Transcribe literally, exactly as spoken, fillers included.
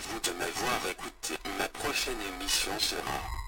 vous de m'avoir écouté. Ma prochaine émission sera